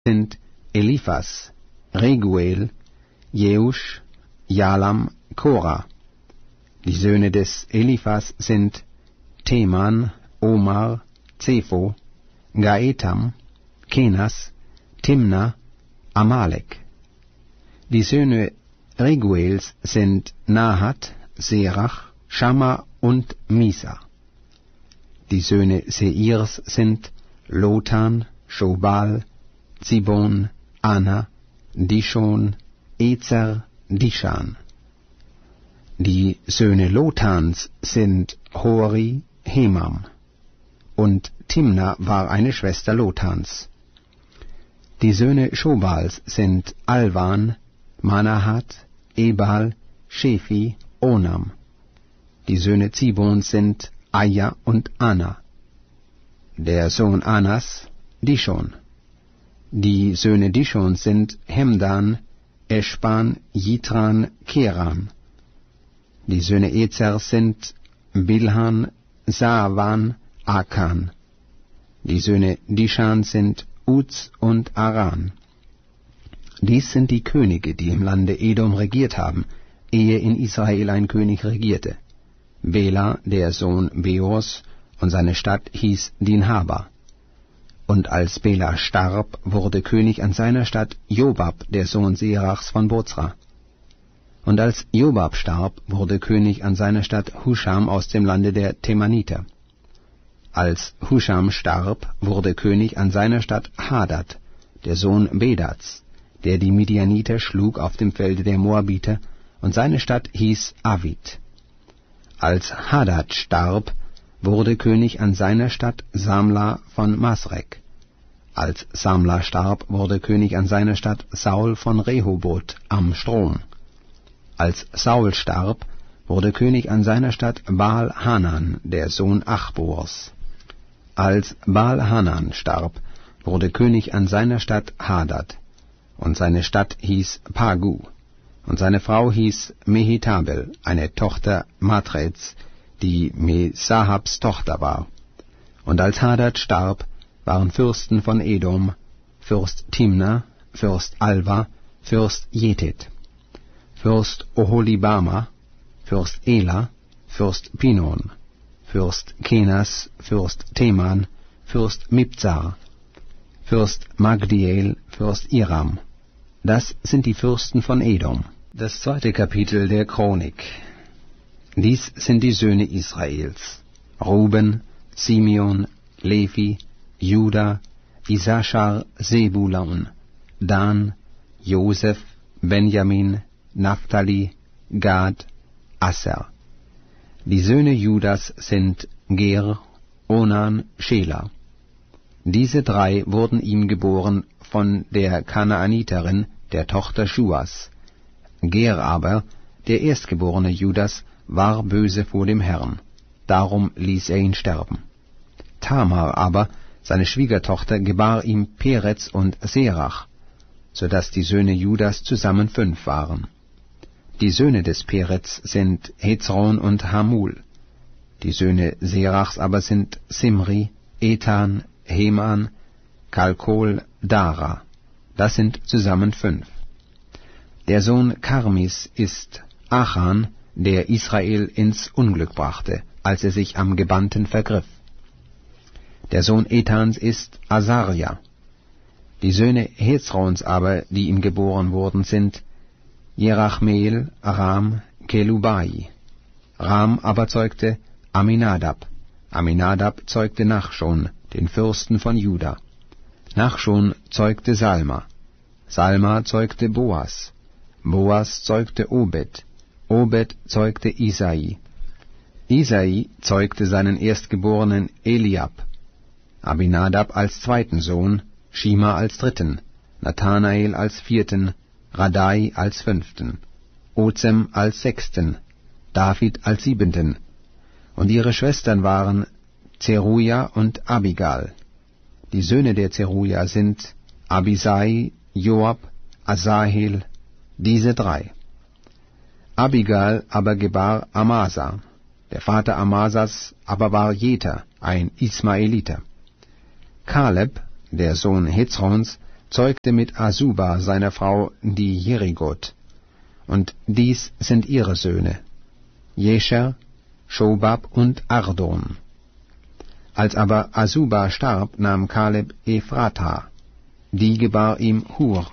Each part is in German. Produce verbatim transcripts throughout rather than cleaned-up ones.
sind Eliphas, Reguel, Jeusch, Jalam, Korah. Die Söhne des Eliphas sind Teman, Omar, Zepho, Gaetam, Kenas, Timna, Amalek. Die Söhne Reguels sind Nahat, Serach, Schamma und Misa. Die Söhne Seirs sind Lotan, Schobal, Zibon, Ana, Dishon, Ezer, Dishan. Die Söhne Lotans sind Hori, Hemam. Und Timna war eine Schwester Lotans. Die Söhne Schobals sind Alvan, Manahat, Ebal, Shefi, Onam. Die Söhne Zibons sind Aja und Ana. Der Sohn Anas, Dishon. Die Söhne Dishons sind Hemdan, Eschban, Jitran, Keran. Die Söhne Ezers sind Bilhan, Saavan, Akan. Die Söhne Dishan sind Uz und Aran. Dies sind die Könige, die im Lande Edom regiert haben, ehe in Israel ein König regierte. Bela, der Sohn Beors, und seine Stadt hieß Dinhaba. Und als Bela starb, wurde König an seiner Stadt Jobab, der Sohn Serachs von Bozra. Und als Jobab starb, wurde König an seiner Stadt Husham aus dem Lande der Temaniter. Als Husham starb, wurde König an seiner Stadt Hadad, der Sohn Bedats, der die Midianiter schlug auf dem Felde der Moabiter, und seine Stadt hieß Avid. Als Hadad starb, wurde König an seiner Stadt Samla von Masrek. Als Samla starb, wurde König an seiner Stadt Saul von Rehoboth am Strom. Als Saul starb, wurde König an seiner Stadt Baal-Hanan, der Sohn Achbors. Als Baal-Hanan starb, wurde König an seiner Stadt Hadad, und seine Stadt hieß Pagu, und seine Frau hieß Mehetabel, eine Tochter Matreds, die Mesahabs Tochter war. Und als Hadad starb, waren Fürsten von Edom, Fürst Timna, Fürst Alva, Fürst Jetet, Fürst Oholibama, Fürst Ela, Fürst Pinon, Fürst Kenas, Fürst Teman, Fürst Mibzar, Fürst Magdiel, Fürst Iram. Das sind die Fürsten von Edom. Das zweite Kapitel der Chronik. Dies sind die Söhne Israels: Ruben, Simeon, Levi, Juda, Issachar, Sebulun, Dan, Josef, Benjamin, Naphtali, Gad, Asser. Die Söhne Judas sind Ger, Onan, Schela. Diese drei wurden ihm geboren von der Kanaaniterin, der Tochter Schuas. Ger aber, der erstgeborene Judas, war böse vor dem Herrn, darum ließ er ihn sterben. Tamar aber, seine Schwiegertochter, gebar ihm Perez und Serach, so dass die Söhne Judas zusammen fünf waren. Die Söhne des Perez sind Hezron und Hamul. Die Söhne Serachs aber sind Simri, Ethan, Heman, Kalkol, Dara. Das sind zusammen fünf. Der Sohn Karmis ist Achan, der Israel ins Unglück brachte, als er sich am Gebannten vergriff. Der Sohn Ethans ist Asaria. Die Söhne Hezrons aber, die ihm geboren wurden, sind Jerachmeel, Ram, Kelubai. Ram aber zeugte Aminadab. Aminadab zeugte Nachschon, den Fürsten von Juda. Nachschon zeugte Salma. Salma zeugte Boas. Boas zeugte Obed. Obed zeugte Isai. Isai zeugte seinen Erstgeborenen Eliab. Abinadab als zweiten Sohn, Shima als dritten, Nathanael als vierten, Radai als fünften, Ozem als sechsten, David als siebenten. Und ihre Schwestern waren Zeruja und Abigal. Die Söhne der Zeruja sind Abisai, Joab, Asahel, diese drei. Abigal aber gebar Amasa. Der Vater Amasas aber war Jeter, ein Ismaeliter. Kaleb, der Sohn Hezrons, zeugte mit Asuba, seiner Frau, die Jerigot. Und dies sind ihre Söhne, Jescher, Schobab und Ardon. Als aber Asuba starb, nahm Kaleb Ephrata, die gebar ihm Hur.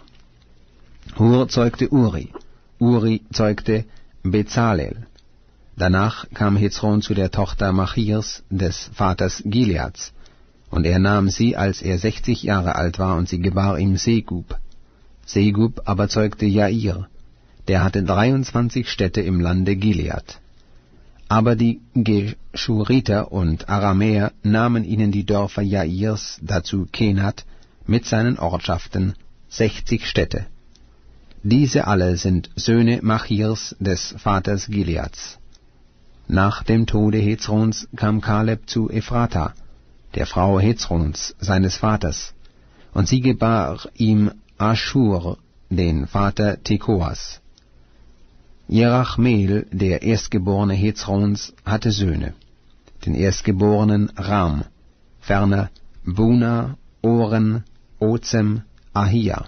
Hur zeugte Uri, Uri zeugte Bezalel. Danach kam Hezron zu der Tochter Machirs, des Vaters Gileads, und er nahm sie, als er sechzig Jahre alt war, und sie gebar ihm Segub. Segub aber zeugte Jair, der hatte dreiundzwanzig Städte im Lande Gilead. Aber die Geschuriter und Aramäer nahmen ihnen die Dörfer Jairs, dazu Kenat, mit seinen Ortschaften, sechzig Städte. Diese alle sind Söhne Machirs, des Vaters Gileads. Nach dem Tode Hezrons kam Kaleb zu Ephrata, der Frau Hezrons, seines Vaters, und sie gebar ihm Aschur, den Vater Tekoas. Jerachmeel, der Erstgeborene Hezrons, hatte Söhne, den Erstgeborenen Ram, ferner Buna, Oren, Ozem, Ahia.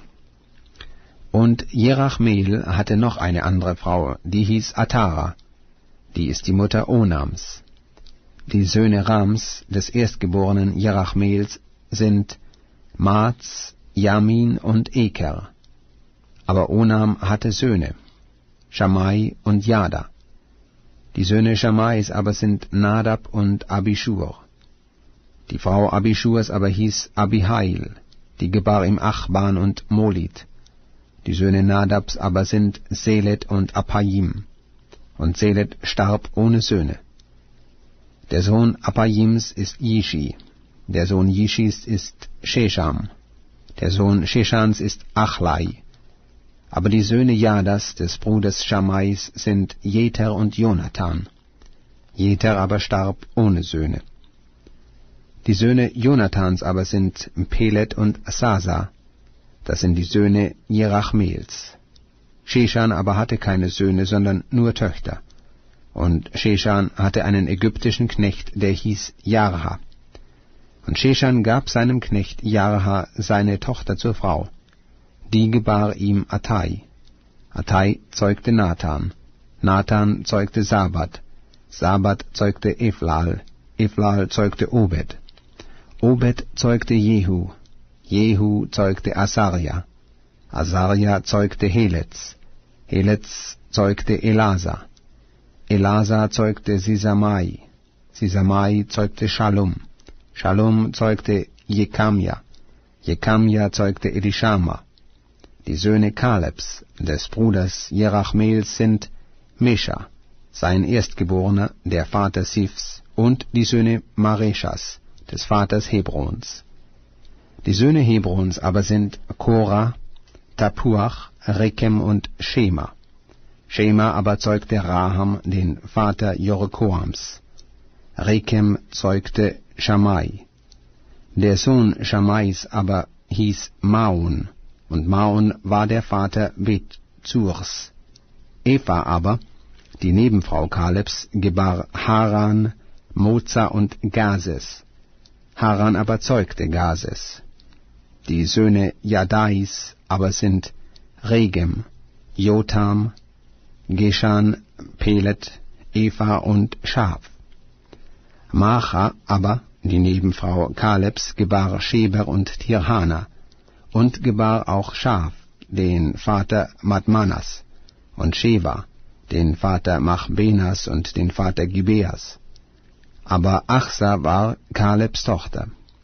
Und Jerachmeel hatte noch eine andere Frau, die hieß Atara, die ist die Mutter Onams. Die Söhne Rams, des Erstgeborenen Jerachmeels, sind Maaz, Jamin und Eker. Aber Onam hatte Söhne, Schamai und Jada. Die Söhne Schamais aber sind Nadab und Abishur. Die Frau Abishurs aber hieß Abihail, die gebar ihm Achban und Molit. Die Söhne Nadabs aber sind Selet und Appaim. Und Selet starb ohne Söhne. Der Sohn Appaims ist Jishi, der Sohn Jishis ist Shesham, der Sohn Sheshans ist Achlai. Aber die Söhne Jadas, des Bruders Schamais, sind Jeter und Jonathan. Jeter aber starb ohne Söhne. Die Söhne Jonathans aber sind Pelet und Sasa, das sind die Söhne Jerachmeels. Sheshan aber hatte keine Söhne, sondern nur Töchter. Und Sheshan hatte einen ägyptischen Knecht, der hieß Jarha. Und Sheshan gab seinem Knecht Jarha seine Tochter zur Frau. Die gebar ihm Attai. Attai zeugte Nathan. Nathan zeugte Sabad. Sabad zeugte Eflal. Eflal zeugte Obed. Obed zeugte Jehu. Jehu zeugte Asaria. Asaria zeugte Heletz. Heletz zeugte Elasa. Elasa zeugte Sisamai. Sisamai zeugte Shalom. Shalom zeugte Jekamja. Jekamja zeugte Elishama. Die Söhne Kalebs, des Bruders Jerachmeels, sind Mesha, sein Erstgeborener, der Vater Sifs, und die Söhne Mareshas, des Vaters Hebrons. Die Söhne Hebrons aber sind Korah, Tapuach, Rekem und Shema. Shema aber zeugte Raham, den Vater Jorkoams. Rekem zeugte Schamai. Der Sohn Schamais aber hieß Maun, und Maun war der Vater Bethzurs. Eva aber, die Nebenfrau Kalebs, gebar Haran, Moza und Gazes. Haran aber zeugte Gazes. Die Söhne Jadais aber sind Regem, Jotam, Geshan, Pelet, Eva und Schaf. Macha aber, die Nebenfrau Kalebs, gebar Sheber und Tirhana, und gebar auch Schaf, den Vater Madmanas, und Sheva, den Vater Machbenas und den Vater Gibeas. Aber Achsa war Kalebs Tochter.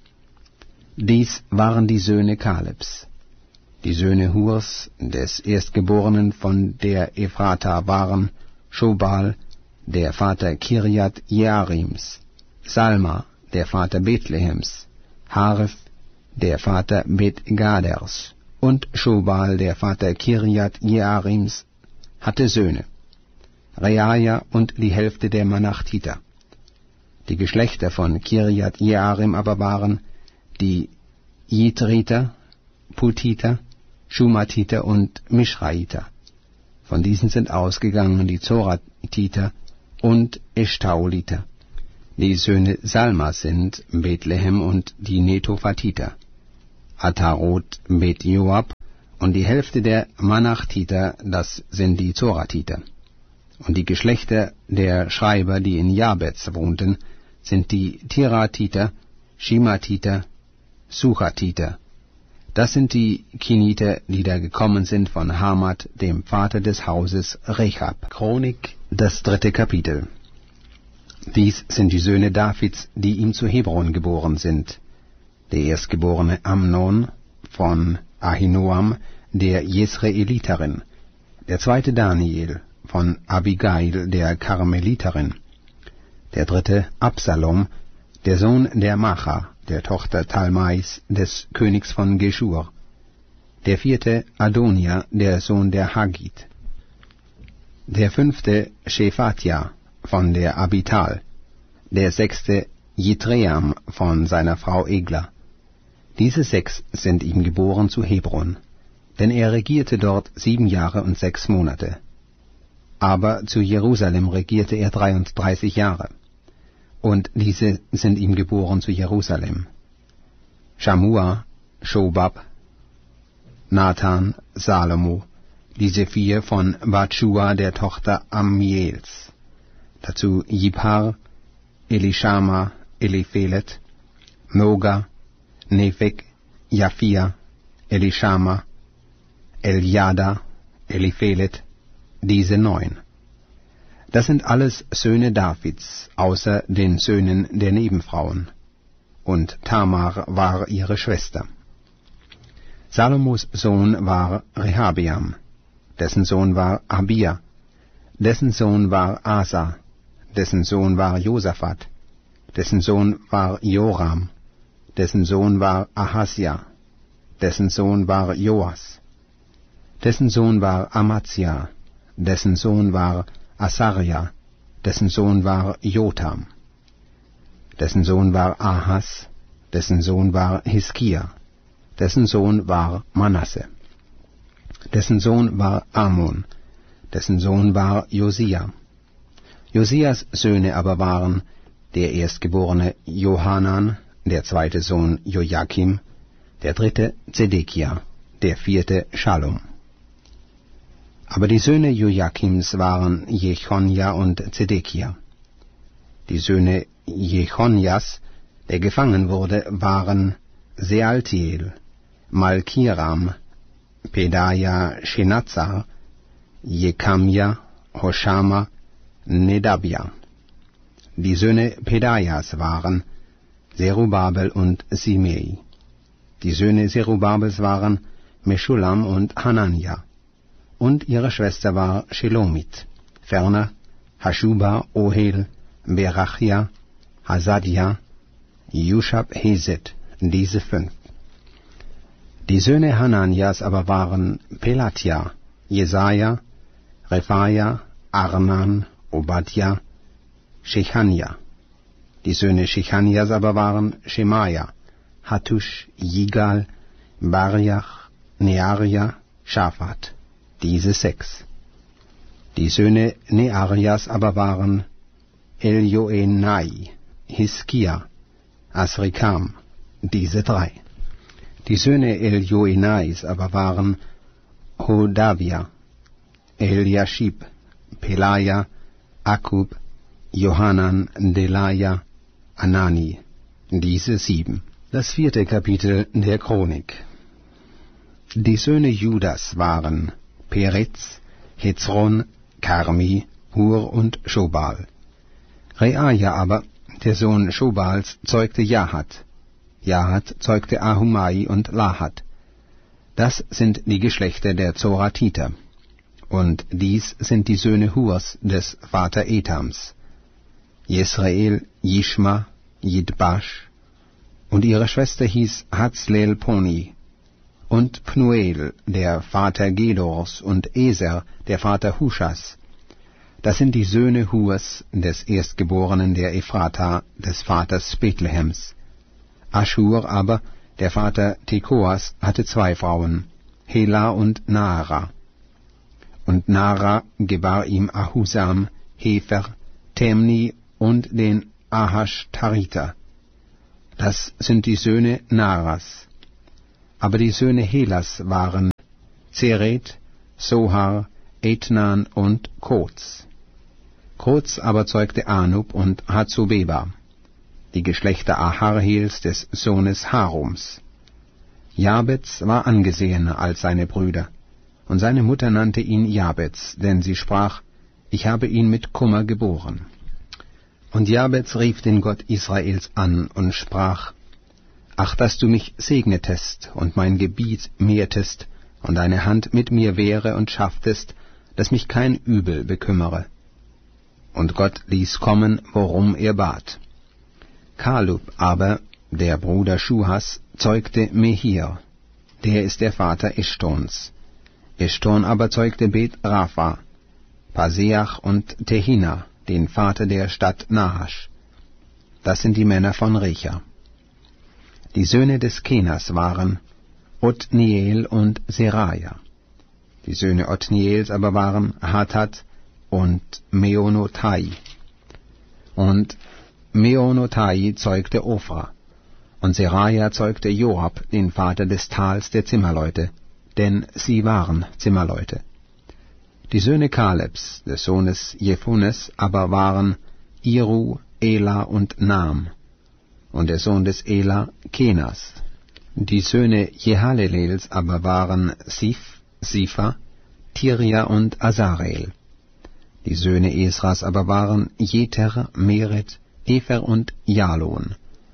Dies waren die Söhne Kalebs. Die Söhne Hurs, des Erstgeborenen von der Ephrata, waren Schobal, der Vater Kirjat Jearims, Salma, der Vater Bethlehems, Haref, der Vater Bet-Gaders, und Schobal, der Vater Kirjat Jearims, hatte Söhne, Reaja und die Hälfte der Manachtiter. Die Geschlechter von Kirjat Jearim aber waren die Jitriter, Putiter, Schumatiter und Mischraiter. Von diesen sind ausgegangen die Zoratiter und Eshtaoliter. Die Söhne Salmas sind Bethlehem und die Netophatiter. Atarot Bet Joab, und die Hälfte der Manachtiter, das sind die Zoratiter. Und die Geschlechter der Schreiber, die in Jabez wohnten, sind die Tiratiter, Shimatiter, Suchatiter. Das sind die Keniter, die da gekommen sind von Hamat, dem Vater des Hauses Rechab. Chronik, das dritte Kapitel. Dies sind die Söhne Davids, die ihm zu Hebron geboren sind. Der erstgeborene Amnon von Ahinoam, der Jesreeliterin. Der zweite Daniel von Abigail, der Karmeliterin. Der dritte Absalom, der Sohn der Macha, der Tochter Talmais, des Königs von Geschur. Der vierte Adonia, der Sohn der Haggit. Der fünfte Shephatja von der Abital. Der sechste Jitream von seiner Frau Egla. Diese sechs sind ihm geboren zu Hebron, denn er regierte dort sieben Jahre und sechs Monate. Aber zu Jerusalem regierte er dreiunddreißig Jahre. Und diese sind ihm geboren zu Jerusalem: Shamua, Shobab, Nathan, Salomo, diese vier von Batschua, der Tochter Ammiels. Dazu Jiphar, Elishama, Eliphelet, Noga, Nepheg, Japhia, Elishama, Eljada, Eliphelet, diese neun. Das sind alles Söhne Davids, außer den Söhnen der Nebenfrauen. Und Tamar war ihre Schwester. Salomos Sohn war Rehabeam, dessen Sohn war Abia, dessen Sohn war Asa, dessen Sohn war Josaphat, dessen Sohn war Joram, dessen Sohn war Ahasja, dessen Sohn war Joas, dessen Sohn war Amazia, dessen Sohn war Asaria, dessen Sohn war Jotam, dessen Sohn war Ahas, dessen Sohn war Hiskia, dessen Sohn war Manasse, dessen Sohn war Amon, dessen Sohn war Josia. Josias Söhne aber waren der erstgeborene Johanan, der zweite Sohn Joachim, der dritte Zedekia, der vierte Schalom. Aber die Söhne Joachims waren Jechonja und Zedekia. Die Söhne Jechonjas, der gefangen wurde, waren Sealtiel, Malkiram, Pedaja, Shenazzar, Jekamja, Hoshama, Nedabia. Die Söhne Pedajas waren Zerubabel und Simei. Die Söhne Zerubabels waren Meschulam und Hanania. Und ihre Schwester war Shelomit. Ferner Hashuba, Ohel, Berachia, Hasadia, Jushab, Hezet, diese fünf. Die Söhne Hananias aber waren Pelatja, Jesaja, Rephaia, Arnan, Obadja, Shechania. Die Söhne Shechanias aber waren Shemaja, Hattush, Yigal, Bariach, Nearia, Shaphat, diese sechs. Die Söhne Nearias aber waren Eljoenai, Hiskia, Asrikam, diese drei. Die Söhne Eljoenais aber waren Hodavia, Eliashib, Pelaja, Akub, Johanan, Delaja, Anani, diese sieben. Das vierte Kapitel der Chronik. Die Söhne Judas waren Peretz, Hezron, Karmi, Hur und Schobal. Reaja aber, der Sohn Schobals, zeugte Jahat. Jahat zeugte Ahumai und Lahat. Das sind die Geschlechter der Zoratiter. Und dies sind die Söhne Hurs des Vater Etams: Jesrael, Jishma, Jidbash, und ihre Schwester hieß Hatzlel Poni, und Pnuel, der Vater Gedors, und Eser, der Vater Huschas. Das sind die Söhne Hurs, des Erstgeborenen der Ephrata, des Vaters Bethlehems. Aschur aber, der Vater Tekoas, hatte zwei Frauen, Hela und Naara. Und Naara gebar ihm Ahusam, Hefer, Temni und den Ahashtariter. Das sind die Söhne Naaras. Aber die Söhne Helas waren Zeret, Sohar, Etnan und Koz. Koz aber zeugte Anub und Hazubeba, die Geschlechter Aharhels des Sohnes Harums. Jabez war angesehener als seine Brüder, und seine Mutter nannte ihn Jabez, denn sie sprach, ich habe ihn mit Kummer geboren. Und Jabez rief den Gott Israels an und sprach, ach, dass du mich segnetest und mein Gebiet mehrtest und deine Hand mit mir wäre und schafftest, dass mich kein Übel bekümmere. Und Gott ließ kommen, worum er bat. Kalub aber, der Bruder Schuhas, zeugte Mehir, der ist der Vater Eschtons. Eschton aber zeugte Bet Rapha, Paseach und Tehina, den Vater der Stadt Nahasch. Das sind die Männer von Recha. Die Söhne des Kenas waren Othniel und Seraja. Die Söhne Othniels aber waren Hatat und Meonotai. Und Meonotai zeugte Ophra, und Seraja zeugte Joab, den Vater des Tals der Zimmerleute, denn sie waren Zimmerleute. Die Söhne Kalebs, des Sohnes Jephunes, aber waren Iru, Ela und Naam, und der Sohn des Ela Kenas. Die Söhne Jehalelels aber waren Sif, Sifa, Tiria und Asarel. Die Söhne Esras aber waren Jeter, Meret, Efer und Jalon.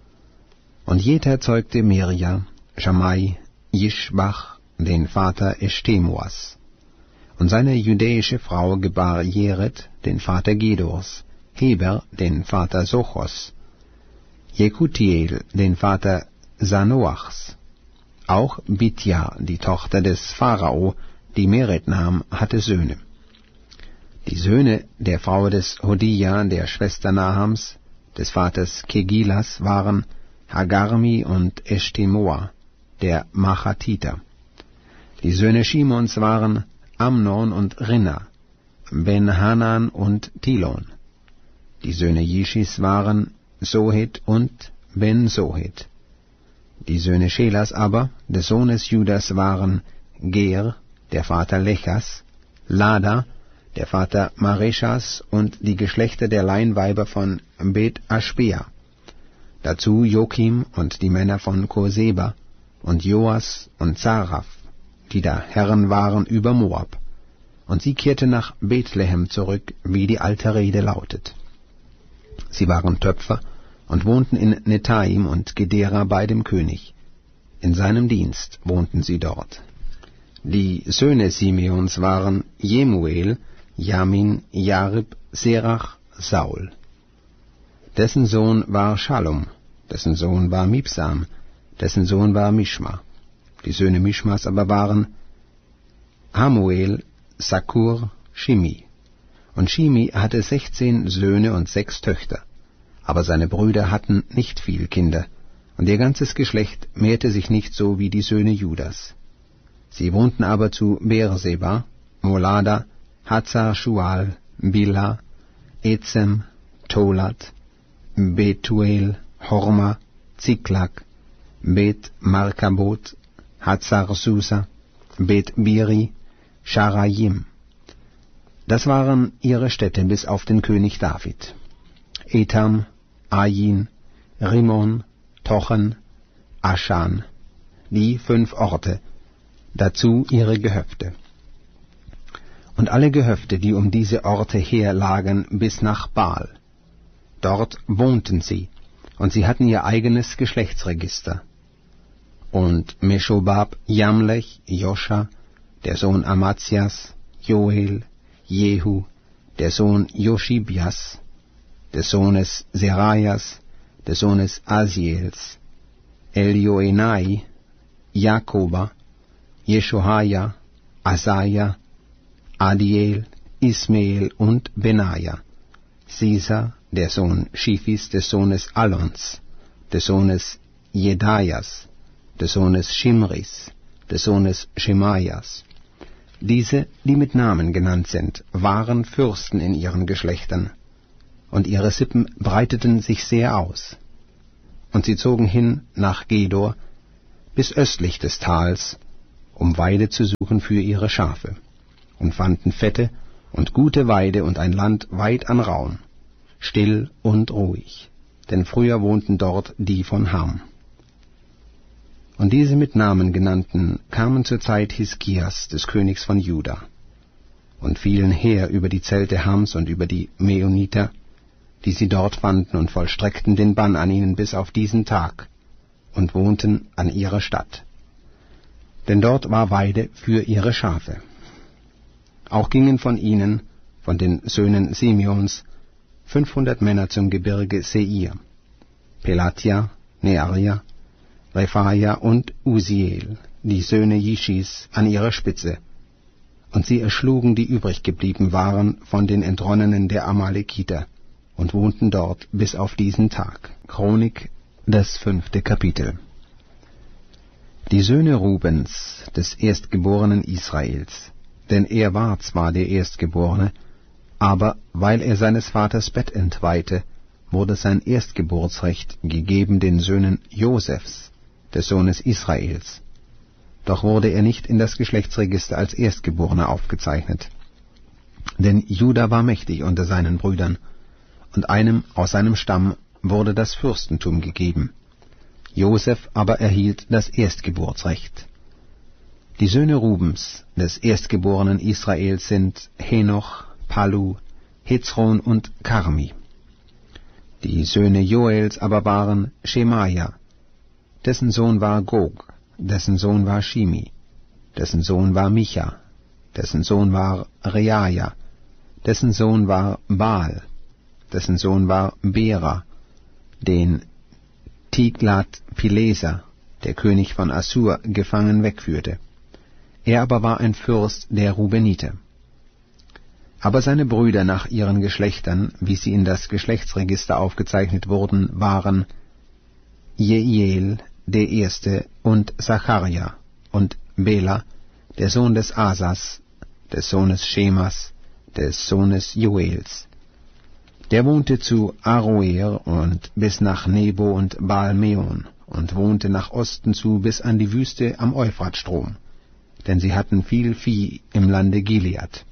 Und Jeter zeugte Mirja, Schamai, Jischbach, den Vater Eshtemoas. Und seine jüdische Frau gebar Jered, den Vater Gedors, Heber, den Vater Sochos, Jekutiel, den Vater Sanoachs. Auch Bitja, die Tochter des Pharao, die Meret nahm, hatte Söhne. Die Söhne der Frau des Hodia, der Schwester Nahams, des Vaters Kegilas, waren Hagarmi und Eshtemoa, der Machatiter. Die Söhne Shimons waren Amnon und Rinna, Ben-Hanan und Tilon. Die Söhne Jischis waren Sohet und Ben-Sohet. Die Söhne Schelas aber, des Sohnes Judas, waren Ger, der Vater Lechas, Lada, der Vater Mareshas, und die Geschlechter der Leinweiber von Bet Aschbea. Dazu Jokim und die Männer von Koseba und Joas und Zaraph, die da Herren waren über Moab. Und sie kehrten nach Bethlehem zurück, wie die alte Rede lautet. Sie waren Töpfer und wohnten in Netaim und Gedera bei dem König. In seinem Dienst wohnten sie dort. Die Söhne Simeons waren Jemuel, Jamin, Jarib, Serach, Saul. Dessen Sohn war Schallum, dessen Sohn war Mibsam, dessen Sohn war Mischma. Die Söhne Mischmas aber waren Hamuel, Sakur, Shimi. Und Shimi hatte sechzehn Söhne und sechs Töchter. Aber seine Brüder hatten nicht viel Kinder, und ihr ganzes Geschlecht mehrte sich nicht so wie die Söhne Judas. Sie wohnten aber zu Beerseba, Molada, Hazar Shual, Bila, Ezem, Tolat, Betuel, Horma, Ziklag, Bet Markabot, Hazar Susa, Bet Biri, Scharajim. Das waren ihre Städte bis auf den König David. Etam, Ain, Rimon, Tochen, Aschan, die fünf Orte, dazu ihre Gehöfte. Und alle Gehöfte, die um diese Orte her lagen, bis nach Baal. Dort wohnten sie, und sie hatten ihr eigenes Geschlechtsregister. Und Meschobab, Jamlech, Joscha, der Sohn Amazias, Joel, Jehu, der Sohn Joschibias, des Sohnes Serajas, des Sohnes Asiels, Elioenai, Jakoba, Jeshohaja, Asaja, Adiel, Ismael und Benaja, Sisa, der Sohn Schifis, des Sohnes Alons, des Sohnes Jedajas, des Sohnes Shimris, des Sohnes Schemajas. Diese, die mit Namen genannt sind, waren Fürsten in ihren Geschlechtern, und ihre Sippen breiteten sich sehr aus. Und sie zogen hin nach Gedor, bis östlich des Tals, um Weide zu suchen für ihre Schafe, und fanden fette und gute Weide und ein Land weit an Raum, still und ruhig, denn früher wohnten dort die von Ham. Und diese mit Namen genannten kamen zur Zeit Hiskias, des Königs von Juda, und fielen her über die Zelte Hams und über die Meuniter, die sie dort fanden, und vollstreckten den Bann an ihnen bis auf diesen Tag, und wohnten an ihrer Stadt. Denn dort war Weide für ihre Schafe. Auch gingen von ihnen, von den Söhnen Simeons, fünfhundert Männer zum Gebirge Seir, Pelatia, Nearia, Rephaia und Usiel, die Söhne Jischis, an ihrer Spitze, und sie erschlugen die übrig geblieben waren von den Entronnenen der Amalekiter, und wohnten dort bis auf diesen Tag. Chronik, das fünfte Kapitel. Die Söhne Rubens, des Erstgeborenen Israels, denn er war zwar der Erstgeborene, aber weil er seines Vaters Bett entweihte, wurde sein Erstgeburtsrecht gegeben den Söhnen Josefs, des Sohnes Israels. Doch wurde er nicht in das Geschlechtsregister als Erstgeborener aufgezeichnet. Denn Juda war mächtig unter seinen Brüdern, und einem aus seinem Stamm wurde das Fürstentum gegeben. Josef aber erhielt das Erstgeburtsrecht. Die Söhne Rubens, des Erstgeborenen Israels, sind Henoch, Palu, Hezron und Karmi. Die Söhne Joels aber waren Schemaja, dessen Sohn war Gog, dessen Sohn war Shimi, dessen Sohn war Micha, dessen Sohn war Reaja, dessen Sohn war Baal, dessen Sohn war Bera, den Tiglat-Pileser, der König von Assur, gefangen wegführte. Er aber war ein Fürst der Rubeniter. Aber seine Brüder nach ihren Geschlechtern, wie sie in das Geschlechtsregister aufgezeichnet wurden, waren Jeiel, der Erste, und Zacharja, und Bela, der Sohn des Asas, des Sohnes Schemas, des Sohnes Joels. Der wohnte zu Aroer und bis nach Nebo und Baal-Meon und wohnte nach Osten zu bis an die Wüste am Euphratstrom, denn sie hatten viel Vieh im Lande Gilead.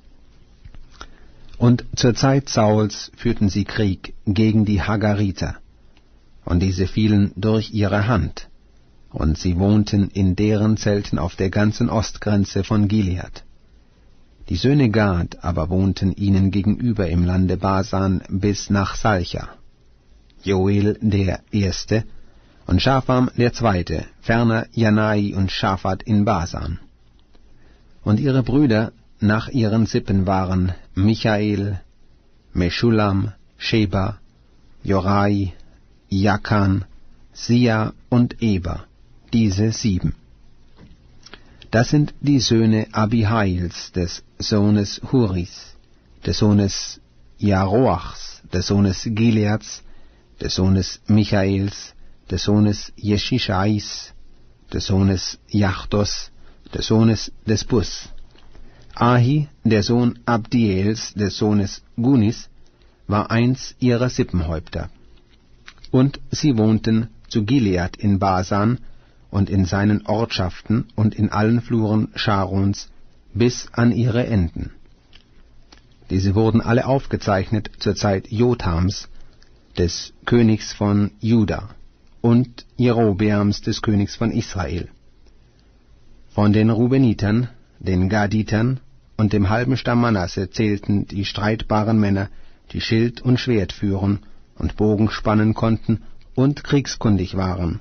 Und zur Zeit Sauls führten sie Krieg gegen die Hagariter, und diese fielen durch ihre Hand, und sie wohnten in deren Zelten auf der ganzen Ostgrenze von Gilead. Die Söhne Gad aber wohnten ihnen gegenüber im Lande Basan bis nach Salcha, Joel der Erste und Schapham der Zweite, ferner Janai und Schaphat in Basan. Und ihre Brüder nach ihren Sippen waren Michael, Meschulam, Sheba, Jorai, Jakan, Sia und Eber, diese sieben. Das sind die Söhne Abihails, des Sohnes Huris, des Sohnes Jaroachs, des Sohnes Gileads, des Sohnes Michaels, des Sohnes Jeschischais, des Sohnes Jachdos, des Sohnes des Bus. Ahi, der Sohn Abdiels, des Sohnes Gunis, war eins ihrer Sippenhäupter. Und sie wohnten zu Gilead in Basan und in seinen Ortschaften und in allen Fluren Scharons bis an ihre Enden. Diese wurden alle aufgezeichnet zur Zeit Jotams, des Königs von Juda, und Jerobeams, des Königs von Israel. Von den Rubenitern, den Gaditern und dem halben Stamm Manasse zählten die streitbaren Männer, die Schild und Schwert führen und Bogen spannen konnten und kriegskundig waren,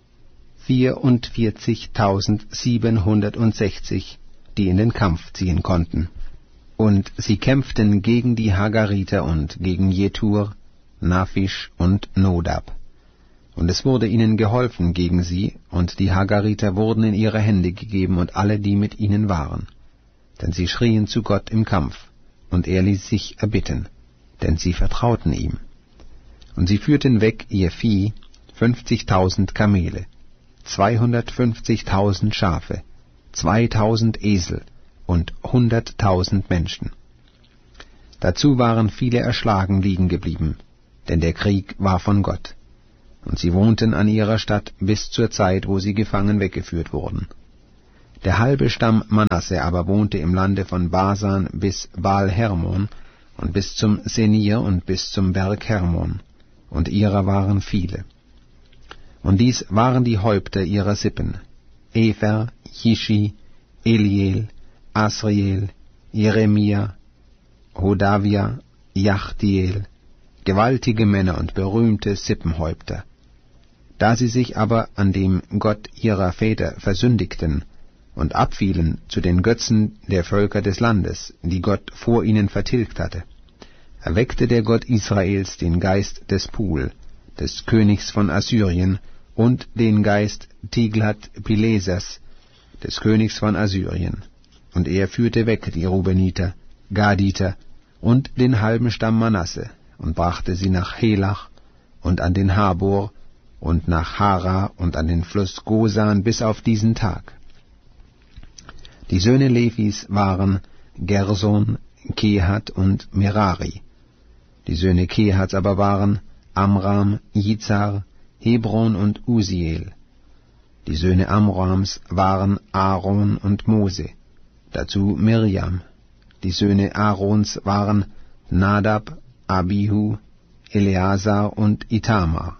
vierundvierzigtausendsiebenhundertsechzig, die in den Kampf ziehen konnten. Und sie kämpften gegen die Hagariter und gegen Jetur, Naphisch und Nodab. Und es wurde ihnen geholfen gegen sie, und die Hagariter wurden in ihre Hände gegeben und alle, die mit ihnen waren. Denn sie schrien zu Gott im Kampf, und er ließ sich erbitten, denn sie vertrauten ihm. Und sie führten weg ihr Vieh, fünfzigtausend Kamele, zweihundertfünfzigtausend Schafe, zweitausend Esel und hunderttausend Menschen. Dazu waren viele erschlagen liegen geblieben, denn der Krieg war von Gott. und sie wohnten an ihrer Stadt bis zur Zeit, wo sie gefangen weggeführt wurden. Der halbe Stamm Manasse aber wohnte im Lande von Basan bis Baal-Hermon und bis zum Senir und bis zum Berg Hermon, und ihrer waren viele. Und dies waren die Häupter ihrer Sippen: Efer, Jischi, Eliel, Asriel, Jeremia, Hodavia, Jachdiel, gewaltige Männer und berühmte Sippenhäupter. Da sie sich aber an dem Gott ihrer Väter versündigten und abfielen zu den Götzen der Völker des Landes, die Gott vor ihnen vertilgt hatte, erweckte der Gott Israels den Geist des Pul, des Königs von Assyrien, und den Geist Tiglat-Pilesers, des Königs von Assyrien. Und er führte weg die Rubeniter, Gaditer und den halben Stamm Manasse und brachte sie nach Helach und an den Habor und nach Hara und an den Fluss Gosan bis auf diesen Tag. Die Söhne Levis waren Gerson, Kehat und Merari. Die Söhne Kehats aber waren Amram, Jizar, Hebron und Usiel. Die Söhne Amrams waren Aaron und Mose, dazu Mirjam. Die Söhne Aarons waren Nadab, Abihu, Eleazar und Itamar.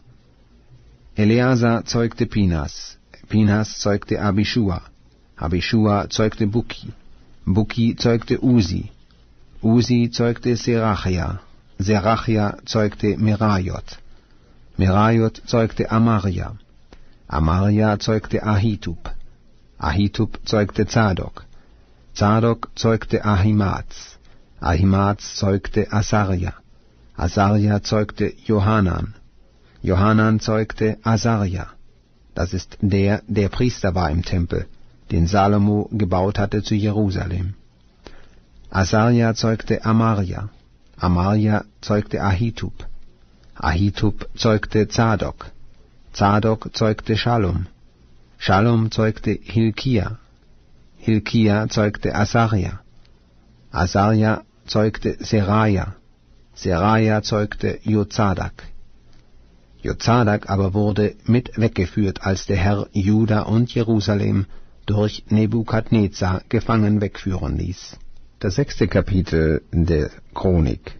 Eleazar zeugte Pinas, Pinas zeugte Abishua, Abishua zeugte Bukki, Bukki zeugte Usi, Usi zeugte Serachia, Serachia zeugte Merajot, Merajot zeugte Amaria, Amaria zeugte Ahitub, Ahitub zeugte Zadok, Zadok zeugte Ahimaaz, Ahimaaz zeugte Asaria, Asaria zeugte Johanan, Johanan zeugte Asaria, das ist der, der Priester war im Tempel, den Salomo gebaut hatte zu Jerusalem. Asaria zeugte Amaria, Amaria zeugte Ahitub, Ahitub zeugte Zadok, Zadok zeugte Shallum, Shallum zeugte Hilkia, Hilkia zeugte Asaria, Asaria zeugte Seraja, Seraja zeugte Jozadak. Jozadak aber wurde mit weggeführt, als der Herr Juda und Jerusalem durch Nebukadnezar gefangen wegführen ließ. Das sechste Kapitel der Chronik.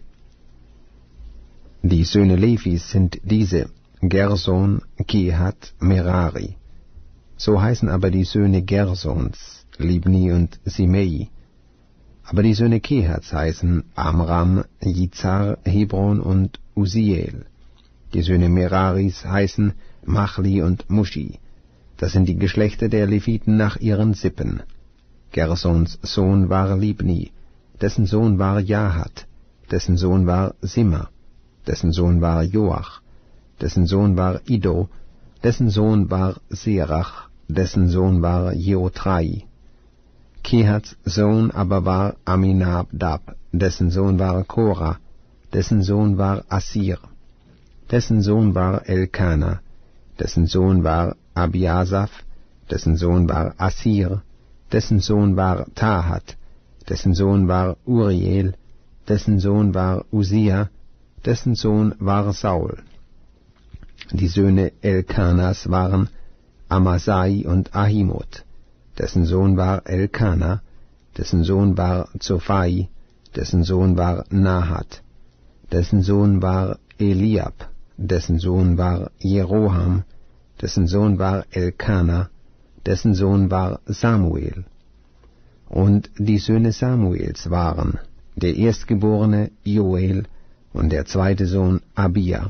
Die Söhne Levis sind diese: Gerson, Kehat, Merari. So heißen aber die Söhne Gersons, Libni und Simei. Aber die Söhne Kehats heißen Amram, Jizar, Hebron und Usiel. Die Söhne Meraris heißen Machli und Mushi. Das sind die Geschlechter der Leviten nach ihren Sippen. Gersons Sohn war Libni, dessen Sohn war Jahat, dessen Sohn war Simma, dessen Sohn war Joach, dessen Sohn war Iddo, dessen Sohn war Serach, dessen Sohn war Jeotrai. Kehats Sohn aber war Aminadab, dessen Sohn war Korah, dessen Sohn war Assir, dessen Sohn war Elkana, dessen Sohn war Abiasaph, dessen Sohn war Assir, dessen Sohn war Tahat, dessen Sohn war Uriel, dessen Sohn war Usia, dessen Sohn war Saul. Die Söhne Elkanas waren Amasai und Ahimot, dessen Sohn war Elkana, dessen Sohn war Zophai, dessen Sohn war Nahat, dessen Sohn war Eliab, dessen Sohn war Jeroham, dessen Sohn war Elkana, dessen Sohn war Samuel. Und die Söhne Samuels waren der Erstgeborene Joel und der zweite Sohn Abia.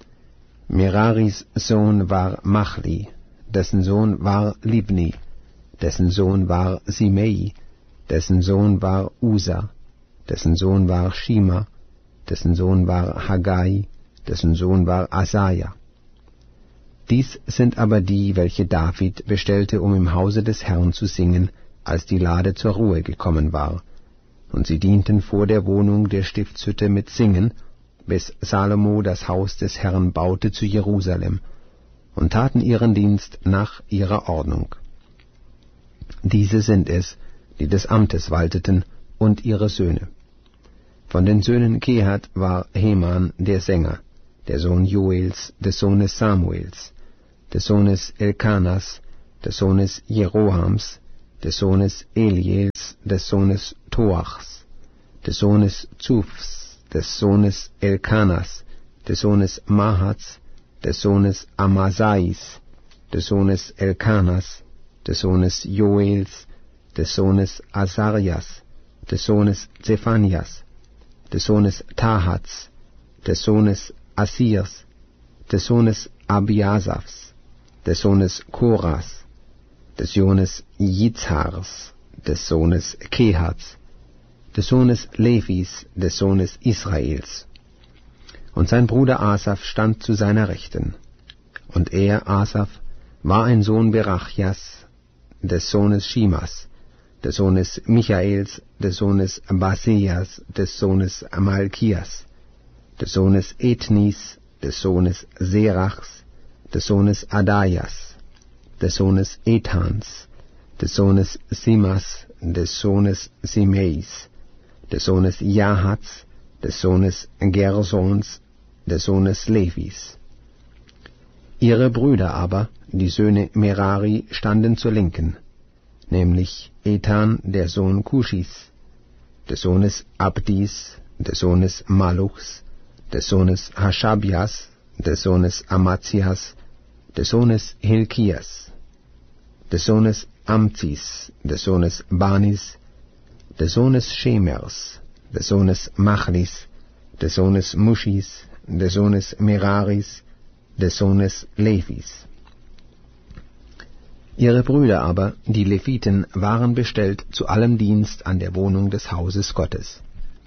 Meraris Sohn war Machli, dessen Sohn war Libni, dessen Sohn war Simei, dessen Sohn war Usa, dessen Sohn war Shima, dessen Sohn war Haggai, dessen Sohn war Asaja. Dies sind aber die, welche David bestellte, um im Hause des Herrn zu singen, als die Lade zur Ruhe gekommen war. Und sie dienten vor der Wohnung der Stiftshütte mit Singen, bis Salomo das Haus des Herrn baute zu Jerusalem, und taten ihren Dienst nach ihrer Ordnung. Diese sind es, die des Amtes walteten, und ihre Söhne. Von den Söhnen Kehat war Heman der Sänger, der Sohn Joels, des Sohnes Samuels, des Sohnes Elkanas, des Sohnes Jerohams, des Sohnes Eliels, des Sohnes Toachs, des Sohnes Zufs, des Sohnes Elkanas, des Sohnes Mahats, des Sohnes Amasais, des Sohnes Elkanas, des Sohnes Joels, des Sohnes Asarias, des Sohnes Zephanias, des Sohnes Tahats, des Sohnes Asirs, des Sohnes Abiasafs, des Sohnes Koras, des Sohnes Yitzhars, des Sohnes Kehats, des Sohnes Levis, des Sohnes Israels. Und sein Bruder Asaf stand zu seiner Rechten. Und er, Asaf, war ein Sohn Berachjas, des Sohnes Shimas, des Sohnes Michaels, des Sohnes Baseas, des Sohnes Malkias, des Sohnes Ethnis, des Sohnes Serachs, des Sohnes Adaias, des Sohnes Ethans, des Sohnes Simas, des Sohnes Simeis, des Sohnes Jahats, des Sohnes Gersons, des Sohnes Levis. Ihre Brüder aber, die Söhne Merari, standen zur Linken, nämlich Ethan, der Sohn Kuschis, des Sohnes Abdis, des Sohnes Maluchs, des Sohnes Haschabias, des Sohnes Amazias, des Sohnes Hilkias, des Sohnes Amzis, des Sohnes Banis, des Sohnes Schemers, des Sohnes Machlis, des Sohnes Muschis, des Sohnes Meraris, des Sohnes Levis. Ihre Brüder aber, die Leviten, waren bestellt zu allem Dienst an der Wohnung des Hauses Gottes.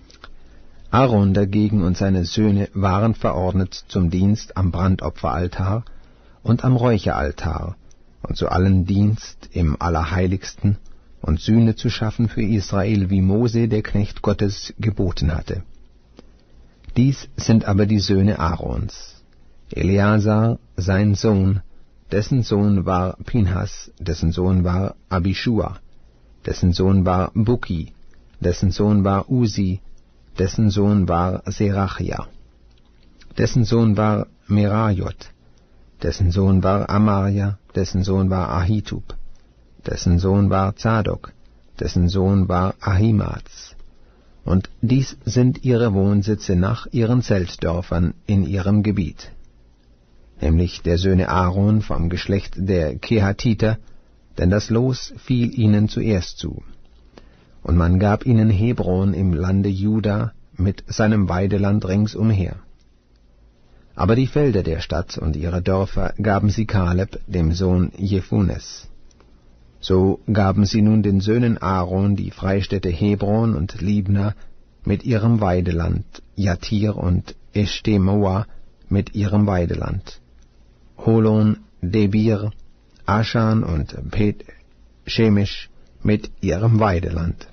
Aaron dagegen und seine Söhne waren verordnet zum Dienst am Brandopferaltar und am Räucheraltar und zu allem Dienst im Allerheiligsten und Sühne zu schaffen für Israel, wie Mose, der Knecht Gottes, geboten hatte. Dies sind aber die Söhne Aarons: Eleazar, sein Sohn, dessen Sohn war Pinhas, dessen Sohn war Abishua, dessen Sohn war Bukki, dessen Sohn war Usi, dessen Sohn war Serachia, dessen Sohn war Merajot, dessen Sohn war Amaria, dessen Sohn war Ahitub, dessen Sohn war Zadok, dessen Sohn war Ahimaaz. Und dies sind ihre Wohnsitze nach ihren Zeltdörfern in ihrem Gebiet, nämlich der Söhne Aaron vom Geschlecht der Kehatiter, denn das Los fiel ihnen zuerst zu. Und man gab ihnen Hebron im Lande Juda mit seinem Weideland ringsumher. Aber die Felder der Stadt und ihre Dörfer gaben sie Kaleb, dem Sohn Jephunes. So gaben sie nun den Söhnen Aaron die Freistädte Hebron und Libna mit ihrem Weideland, Jatir und Eshtemoa mit ihrem Weideland, Holon, Debir, Aschan und Pet Shemesh mit ihrem Weideland.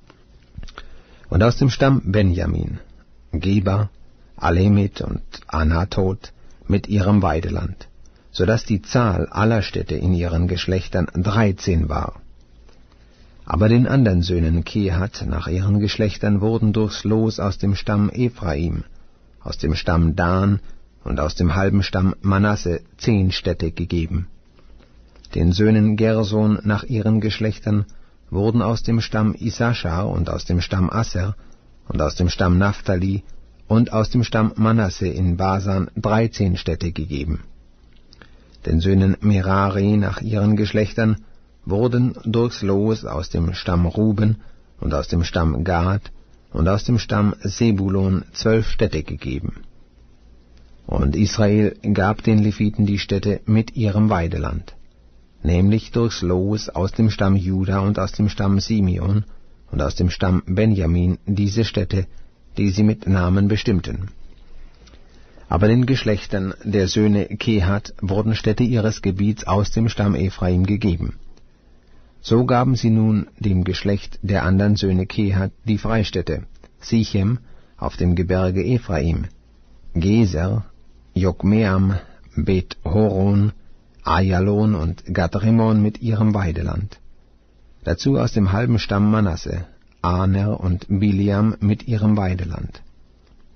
Und aus dem Stamm Benjamin, Geba, Alemit und Anatot mit ihrem Weideland, so dass die Zahl aller Städte in ihren Geschlechtern dreizehn war. Aber den anderen Söhnen Kehat nach ihren Geschlechtern wurden durchs Los aus dem Stamm Ephraim, aus dem Stamm Dan und aus dem halben Stamm Manasse zehn Städte gegeben. Den Söhnen Gerson nach ihren Geschlechtern wurden aus dem Stamm Issachar und aus dem Stamm Asser und aus dem Stamm Naphtali und aus dem Stamm Manasse in Basan dreizehn Städte gegeben. Den Söhnen Merari nach ihren Geschlechtern wurden durchs Los aus dem Stamm Ruben und aus dem Stamm Gad und aus dem Stamm Sebulon zwölf Städte gegeben. Und Israel gab den Leviten die Städte mit ihrem Weideland, nämlich durchs Los aus dem Stamm Juda und aus dem Stamm Simeon und aus dem Stamm Benjamin diese Städte, die sie mit Namen bestimmten. Aber den Geschlechtern der Söhne Kehat wurden Städte ihres Gebiets aus dem Stamm Ephraim gegeben. So gaben sie nun dem Geschlecht der anderen Söhne Kehat die Freistädte: Sichem auf dem Gebirge Ephraim, Geser, Jokmeam, Bet Horon, Ayalon und Gadrimon mit ihrem Weideland. Dazu aus dem halben Stamm Manasse, Aner und Biliam mit ihrem Weideland.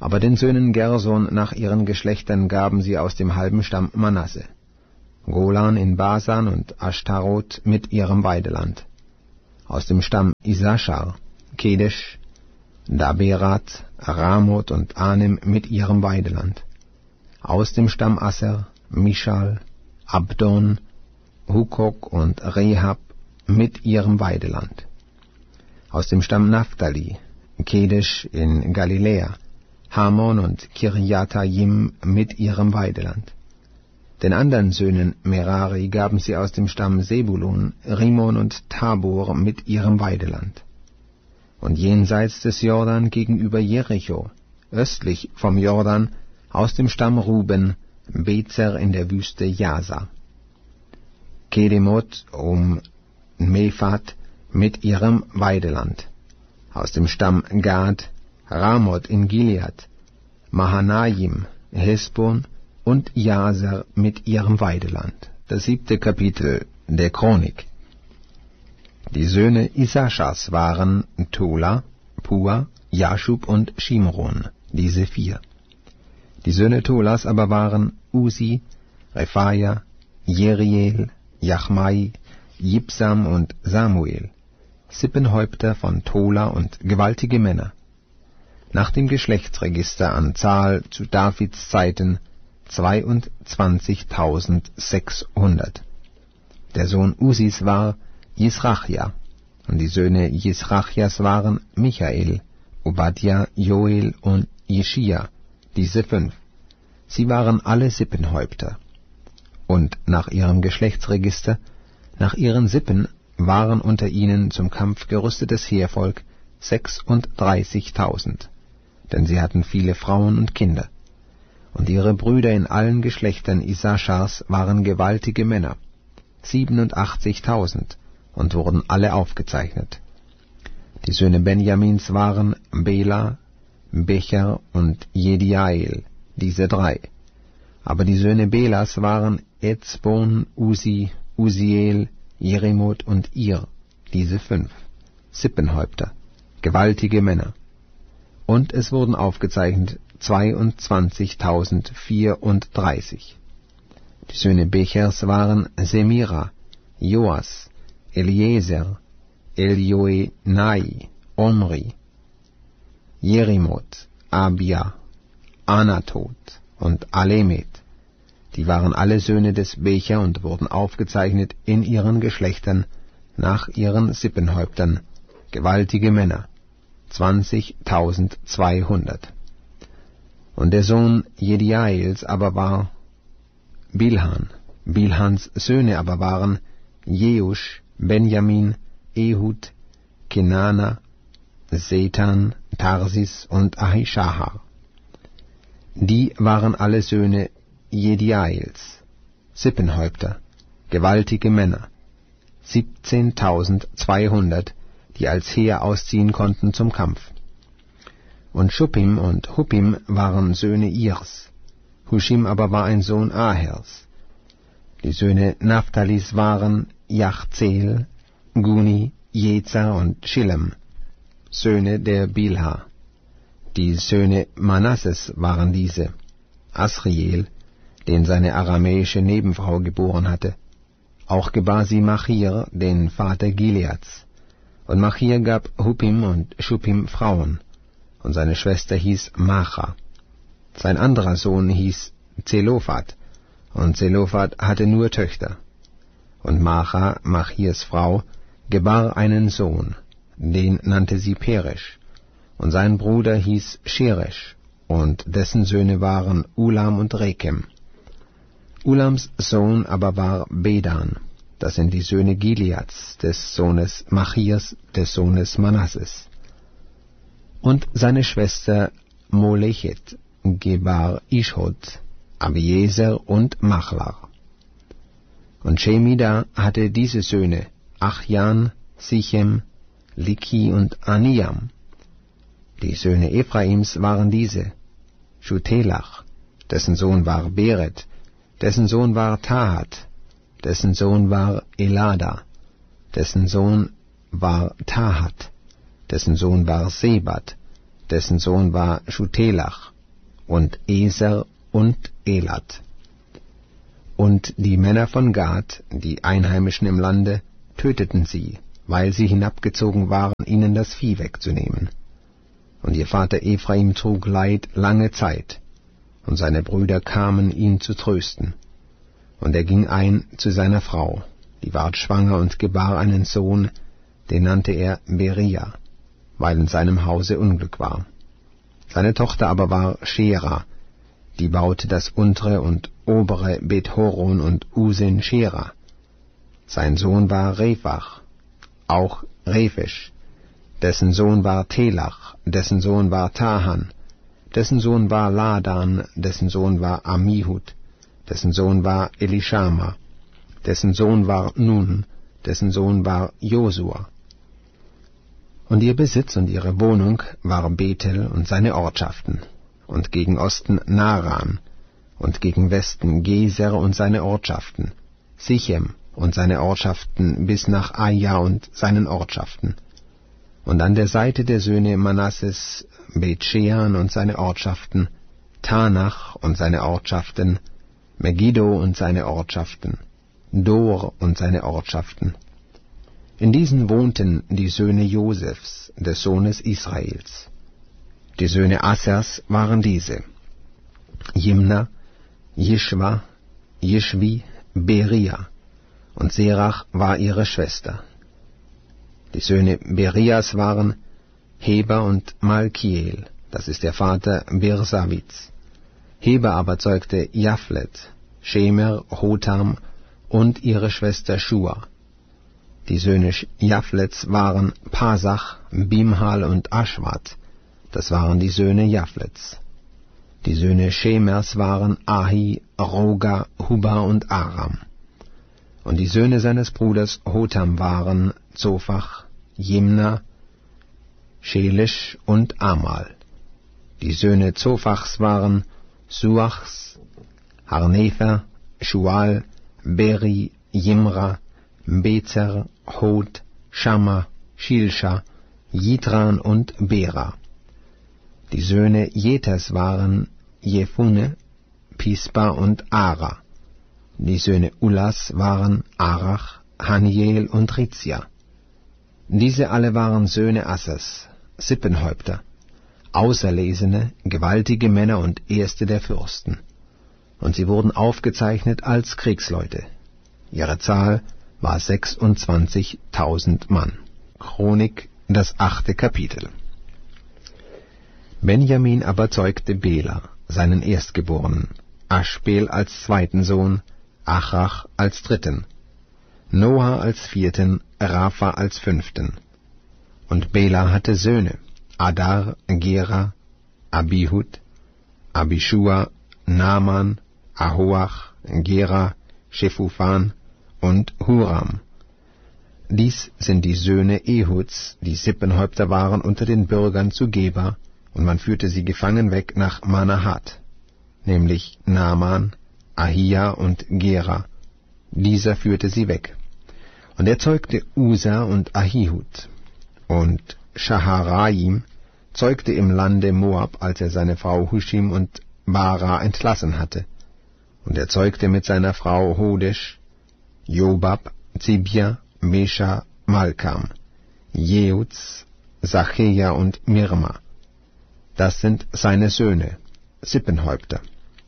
Aber den Söhnen Gerson nach ihren Geschlechtern gaben sie aus dem halben Stamm Manasse: Golan in Basan und Ashtaroth mit ihrem Weideland. Aus dem Stamm Issachar: Kedesh, Daberat, Ramoth und Anem mit ihrem Weideland. Aus dem Stamm Asser: Mischal, Abdon, Hukok und Rehab mit ihrem Weideland. Aus dem Stamm Naphtali: Kedesh in Galiläa, Hamon und Kirjathaim mit ihrem Weideland. Den anderen Söhnen Merari gaben sie aus dem Stamm Sebulun Rimon und Tabor mit ihrem Weideland. Und jenseits des Jordan gegenüber Jericho, östlich vom Jordan, aus dem Stamm Ruben, Bezer in der Wüste Jasa. Kedemoth um Mephat mit ihrem Weideland. Aus dem Stamm Gad, Ramoth in Gilead, Mahanaim, Hesbon und Jaser mit ihrem Weideland. Das siebte Kapitel der Chronik. Die Söhne Issachars waren Tola, Pua, Jaschub und Shimron, diese vier. Die Söhne Tolas aber waren Usi, Rephaia, Jeriel, Jachmai, Jibsam und Samuel, Sippenhäupter von Tola und gewaltige Männer. Nach dem Geschlechtsregister an Zahl zu Davids Zeiten zweiundzwanzigtausendsechshundert. Der Sohn Usis war Jisrachja, und die Söhne Jisrachjas waren Michael, Obadja, Joel und Jeschia, diese fünf. Sie waren alle Sippenhäupter. Und nach ihrem Geschlechtsregister, nach ihren Sippen, waren unter ihnen zum Kampf gerüstetes Heervolk sechsunddreißigtausend, denn sie hatten viele Frauen und Kinder. Und ihre Brüder in allen Geschlechtern Issachars waren gewaltige Männer, siebenundachtzigtausend, und wurden alle aufgezeichnet. Die Söhne Benjamins waren Bela, Becher und Jediael, diese drei. Aber die Söhne Belas waren Ezbon, Usi, Usiel, Jeremoth und Ir, diese fünf, Sippenhäupter, gewaltige Männer. Und es wurden aufgezeichnet zweiundzwanzigtausendvierunddreißig. Die Söhne Bechers waren Semira, Joas, Eliezer, Elioenai, Omri, Jerimoth, Abia, Anatot und Alemet. Die waren alle Söhne des Becher und wurden aufgezeichnet in ihren Geschlechtern nach ihren Sippenhäuptern, gewaltige Männer, zwanzigtausendzweihundert. Und der Sohn Jediaels aber war Bilhan. Bilhans Söhne aber waren Jeusch, Benjamin, Ehud, Kenana, Setan, Tarsis und Ahishahar. Die waren alle Söhne Jediaels, Sippenhäupter, gewaltige Männer, siebzehntausendzweihundert, die als Heer ausziehen konnten zum Kampf. Und Schuppim und Huppim waren Söhne Irs, Huschim aber war ein Sohn Ahers. Die Söhne Naphtalis waren Jachzeel, Guni, Jezer und Schillem, Söhne der Bilha. Die Söhne Manasses waren diese: Asriel, den seine aramäische Nebenfrau geboren hatte. Auch gebar sie Machir, den Vater Gileads. Und Machir gab Huppim und Schuppim Frauen, und seine Schwester hieß Macha. Sein anderer Sohn hieß Zelophat, und Zelophat hatte nur Töchter. Und Macha, Machirs Frau, gebar einen Sohn, den nannte sie Peresch, und sein Bruder hieß Sheresh, und dessen Söhne waren Ulam und Rekem. Ulams Sohn aber war Bedan, das sind die Söhne Gileads, des Sohnes Machirs, des Sohnes Manasses. Und seine Schwester Molechet gebar Ishod, Abiezer und Machlar. Und Shemida hatte diese Söhne, Achjan, Sichem, Liki und Aniam. Die Söhne Ephraims waren diese: Schutelach, dessen Sohn war Beret, dessen Sohn war Tahat, dessen Sohn war Elada, dessen Sohn war Tahat, dessen Sohn war Sebat, dessen Sohn war Schutelach, und Eser und Elat. Und die Männer von Gad, die Einheimischen im Lande, töteten sie, weil sie hinabgezogen waren, ihnen das Vieh wegzunehmen. Und ihr Vater Ephraim trug Leid lange Zeit, und seine Brüder kamen, ihn zu trösten. Und er ging ein zu seiner Frau, die ward schwanger und gebar einen Sohn, den nannte er Beria, weil in seinem Hause Unglück war. Seine Tochter aber war Schera, die baute das untere und obere Bet-Horon und Usen Schera. Sein Sohn war Rephach, auch Rephisch, dessen Sohn war Telach, dessen Sohn war Tahan, dessen Sohn war Ladan, dessen Sohn war Amihud, dessen Sohn war Elishama, dessen Sohn war Nun, dessen Sohn war Josua. Und ihr Besitz und ihre Wohnung war Bethel und seine Ortschaften, und gegen Osten Naran, und gegen Westen Geser und seine Ortschaften, Sichem und seine Ortschaften bis nach Aja und seinen Ortschaften. Und an der Seite der Söhne Manasses Beth-Shean und seine Ortschaften, Tanach und seine Ortschaften, Megiddo und seine Ortschaften, Dor und seine Ortschaften. In diesen wohnten die Söhne Josefs, des Sohnes Israels. Die Söhne Assers waren diese: Jimna, Jischwa, Jischwi, Beria, und Serach war ihre Schwester. Die Söhne Berias waren Heber und Malkiel, das ist der Vater Bersavits. Heber aber zeugte Japhlet, Shemer, Hotam und ihre Schwester Shua. Die Söhne Japhlets waren Pasach, Bimhal und Aschwat, das waren die Söhne Japhlets. Die Söhne Shemers waren Ahi, Roga, Huba und Aram. Und die Söhne seines Bruders Hotam waren Zophach, Jimna, Shelish und Amal. Die Söhne Zophachs waren Suachs, Harnefer, Shual, Beri, Jimra, Bezer, Hod, Shamma, Shilsha, Jitran und Bera. Die Söhne Jeters waren Jephune, Pispa und Ara. Die Söhne Ulas waren Arach, Haniel und Rizia. Diese alle waren Söhne Assers, Sippenhäupter, Auserlesene, gewaltige Männer und Erste der Fürsten. Und sie wurden aufgezeichnet als Kriegsleute. Ihre Zahl war sechsundzwanzigtausend Mann. Chronik, das achte Kapitel. Benjamin aber zeugte Bela, seinen Erstgeborenen, Aschbel als zweiten Sohn, Achrach als dritten, Noah als vierten, Rapha als fünften. Und Bela hatte Söhne, Adar, Gera, Abihud, Abishua, Naaman, Ahoach, Gera, Shefufan und Huram. Dies sind die Söhne Ehuds, die Sippenhäupter waren unter den Bürgern zu Geba, und man führte sie gefangen weg nach Manahat, nämlich Naaman, Ahia und Gera. Dieser führte sie weg. Und er zeugte Usa und Ahihud. Und Shaharaim zeugte im Lande Moab, als er seine Frau Hushim und Bara entlassen hatte. Und er zeugte mit seiner Frau Hodesh, Jobab, Zibia, Mesha, Malkam, Jeuz, Sachea und Mirma. Das sind seine Söhne, Sippenhäupter.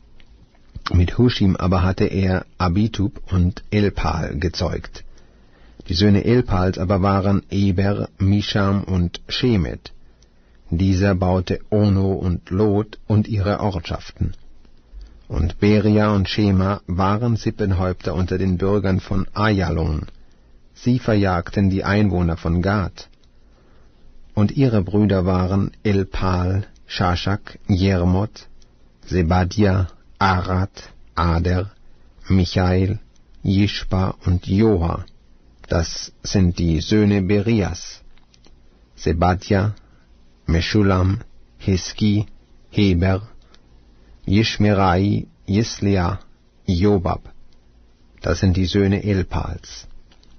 Mit Hushim aber hatte er Abitub und Elpal gezeugt. Die Söhne Elpals aber waren Eber, Misham und Shemet. Dieser baute Ono und Lot und ihre Ortschaften. Und Beria und Shema waren Sippenhäupter unter den Bürgern von Ayalon. Sie verjagten die Einwohner von Gad. Und ihre Brüder waren Elpal, Shashak, Jermot, Sebadia, Arad, Ader, Michael, Jishpa und Joha. Das sind die Söhne Berias. Sebadia, Meshulam, Hiski, Heber, Yishmerai, Jislia, Jobab. Das sind die Söhne Elpals.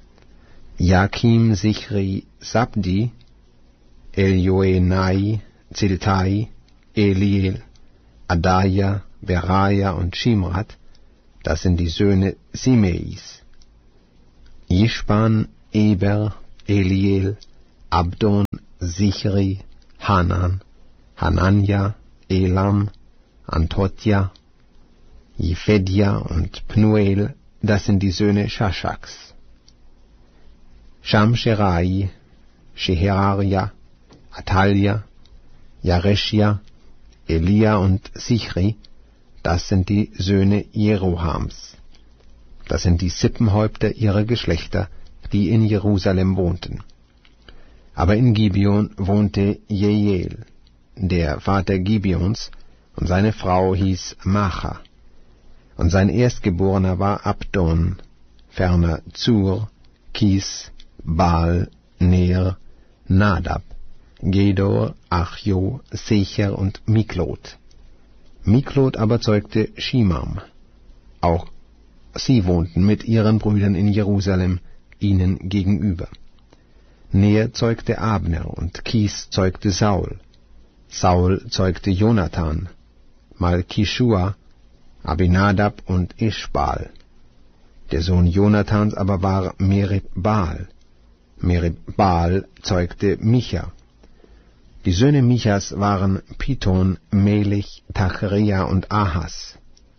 Jakim, Sichri, Sabdi, Elioenai, Ziltai, Eliel, Adaja, Beraja und Shimrat, das sind die Söhne Simeis. Jishban, Eber, Eliel, Abdon, Sichri, Hanan, Hananja, Elam, Antotja, Jephedia und Pnuel, das sind die Söhne Shashaks. Shamsherai, Sheheraria, Atalja, Jareshia, Elia und Sichri, das sind die Söhne Jerohams. Das sind die Sippenhäupter ihrer Geschlechter, die in Jerusalem wohnten. Aber in Gibeon wohnte Jeiel, der Vater Gibeons, und seine Frau hieß Macha. Und sein Erstgeborener war Abdon, ferner Zur, Kis, Baal, Ner, Nadab, Gedor, Achjo, Secher und Miklot. Miklot aber zeugte Shimam. Auch sie wohnten mit ihren Brüdern in Jerusalem, ihnen gegenüber. Ner zeugte Abner und Kis zeugte Saul. Saul zeugte Jonathan, Malchishua, Abinadab und Ischbaal. Der Sohn Jonathans aber war Merib-Baal. Merib-Baal zeugte Micha. Die Söhne Michas waren Piton, Melich, Tachrea und Ahas.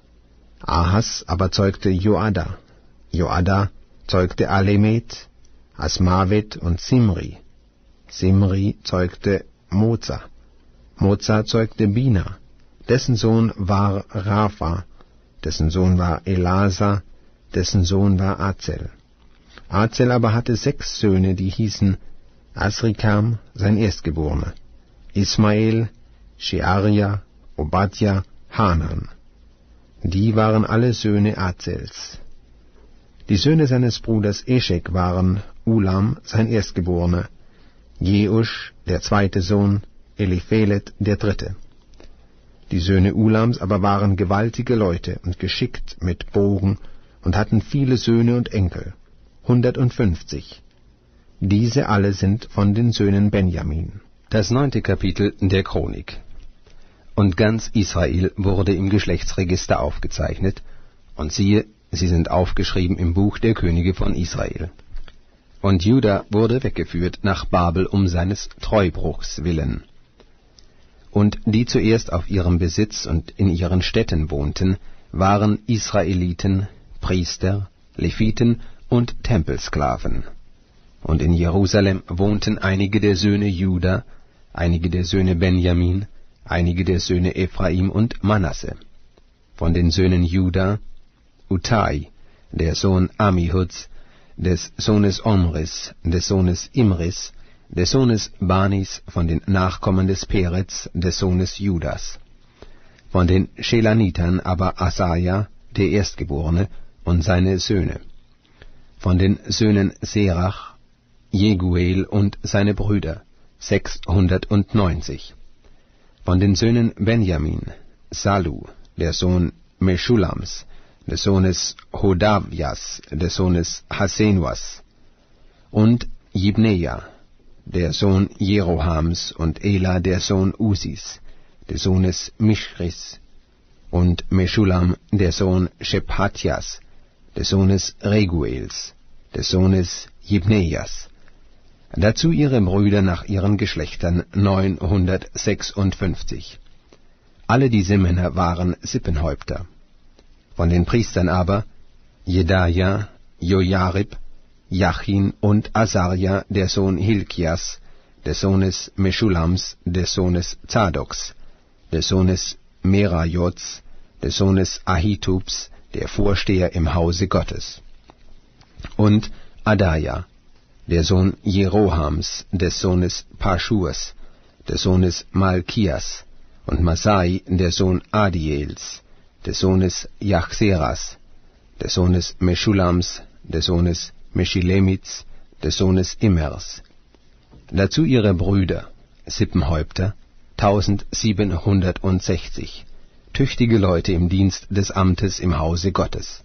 Ahas aber zeugte Joada. Joada zeugte Alemet, Asmavet und Simri. Simri zeugte Moza. Moza zeugte Bina. Dessen Sohn war Rapha, dessen Sohn war Elasa, dessen Sohn war Azel. Azel aber hatte sechs Söhne, die hießen Asrikam, sein Erstgeborener, Ismael, Shearia, Obadja, Hanan. Die waren alle Söhne Azels. Die Söhne seines Bruders Eschek waren Ulam, sein Erstgeborener, Jeusch, der zweite Sohn, Eliphelet, der dritte. Die Söhne Ulams aber waren gewaltige Leute und geschickt mit Bogen und hatten viele Söhne und Enkel, hundertundfünfzig. Diese alle sind von den Söhnen Benjamin. Das neunte Kapitel der Chronik. Und ganz Israel wurde im Geschlechtsregister aufgezeichnet, und siehe, sie sind aufgeschrieben im Buch der Könige von Israel. Und Juda wurde weggeführt nach Babel um seines Treubruchs willen. Und die zuerst auf ihrem Besitz und in ihren Städten wohnten, waren Israeliten, Priester, Leviten und Tempelsklaven. Und in Jerusalem wohnten einige der Söhne Juda, einige der Söhne Benjamin, einige der Söhne Ephraim und Manasse. Von den Söhnen Juda, Utai, der Sohn Amihuds, des Sohnes Omris, des Sohnes Imris, des Sohnes Banis, von den Nachkommen des Peretz, des Sohnes Judas. Von den Schelanitern aber Asaja, der Erstgeborene, und seine Söhne. Von den Söhnen Serach, Jeguel und seine Brüder, sechshundertneunzig. Von den Söhnen Benjamin, Salu, der Sohn Meschulams, des Sohnes Hodavias, des Sohnes Hasenuas, und Jibneja, der Sohn Jerohams, und Ela, der Sohn Usis, des Sohnes Mischris, und Meschulam, der Sohn Shephatjas, des Sohnes Reguels, des Sohnes Jibnejas. Dazu ihre Brüder nach ihren Geschlechtern neunhundertsechsundfünfzig. Alle diese Männer waren Sippenhäupter. Von den Priestern aber Jedaja, Jojarib, Jachin und Asaria, der Sohn Hilkias, des Sohnes Meschulams, des Sohnes Zadoks, des Sohnes Merajots, des Sohnes Ahitubs, der Vorsteher im Hause Gottes. Und Adaja, der Sohn Jerohams, des Sohnes Paschurs, des Sohnes Malkias, und Masai, der Sohn Adiels, des Sohnes Jachseras, des Sohnes Meschulams, des Sohnes Meschilemits, des Sohnes Immers. Dazu ihre Brüder, Sippenhäupter, tausendsiebenhundertsechzig, tüchtige Leute im Dienst des Amtes im Hause Gottes.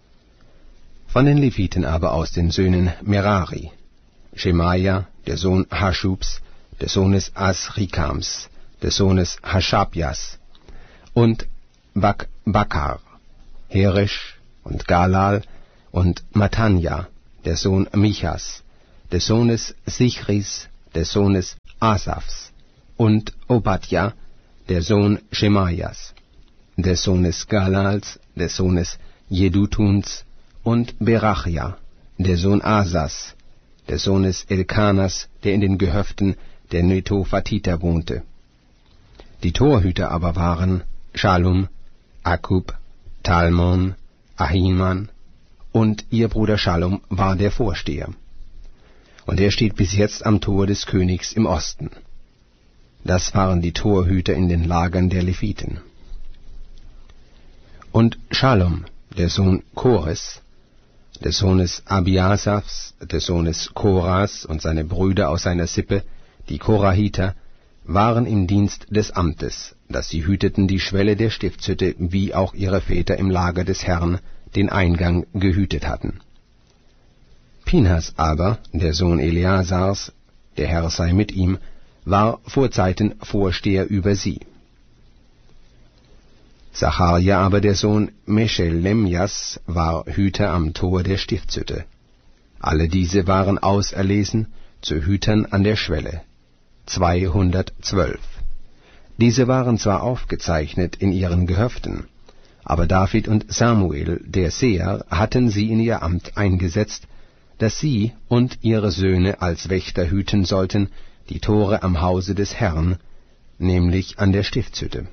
Von den Leviten aber aus den Söhnen Merari, Schemaja, der Sohn Haschubs, des Sohnes Asrikams, des Sohnes Haschabjas, und Bakbakar, Heresch und Galal und Matanja, der Sohn Michas, des Sohnes Sichris, des Sohnes Asafs, und Obadja, der Sohn Schemaias, des Sohnes Galals, des Sohnes Jedutuns, und Berachja, der Sohn Asas, des Sohnes Elkanas, der in den Gehöften der Netophatiter wohnte. Die Torhüter aber waren Schalum, Akub, Talmon, Ahiman, und ihr Bruder Schalum war der Vorsteher. Und er steht bis jetzt am Tor des Königs im Osten. Das waren die Torhüter in den Lagern der Leviten. Und Schalum, der Sohn Kores, des Sohnes Abiasafs, des Sohnes Koras, und seine Brüder aus seiner Sippe, die Korahiter, waren im Dienst des Amtes, dass sie hüteten die Schwelle der Stiftshütte, wie auch ihre Väter im Lager des Herrn den Eingang gehütet hatten. Pinhas aber, der Sohn Eleasars, der Herr sei mit ihm, war vorzeiten Vorsteher über sie. Zacharja aber, der Sohn Meschelemjas, war Hüter am Tor der Stiftshütte. Alle diese waren auserlesen zu Hütern an der Schwelle, zweihundertzwölf. Diese waren zwar aufgezeichnet in ihren Gehöften, aber David und Samuel, der Seher, hatten sie in ihr Amt eingesetzt, dass sie und ihre Söhne als Wächter hüten sollten die Tore am Hause des Herrn, nämlich an der Stiftshütte.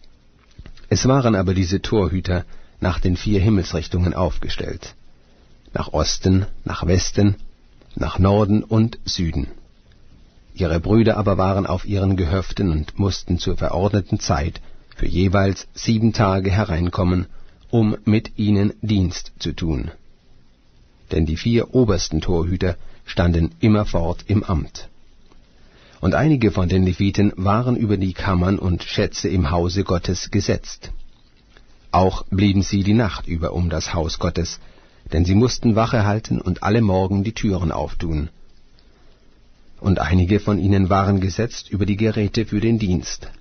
Es waren aber diese Torhüter nach den vier Himmelsrichtungen aufgestellt, nach Osten, nach Westen, nach Norden und Süden. Ihre Brüder aber waren auf ihren Gehöften und mussten zur verordneten Zeit für jeweils sieben Tage hereinkommen, um mit ihnen Dienst zu tun. Denn die vier obersten Torhüter standen immerfort im Amt. Und einige von den Leviten waren über die Kammern und Schätze im Hause Gottes gesetzt. Auch blieben sie die Nacht über um das Haus Gottes, denn sie mussten Wache halten und alle Morgen die Türen auftun. Und einige von ihnen waren gesetzt über die Geräte für den Dienst,